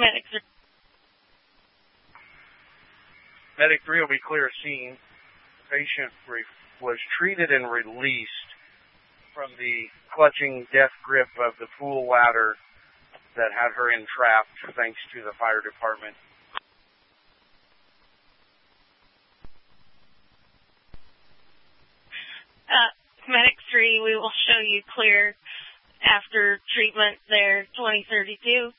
medics are... Medic 3 will be clear scene. The patient was treated and released from the clutching death grip of the pool ladder that had her entrapped, thanks to the fire department. Medic 3, we will show you clear after treatment there, 2032.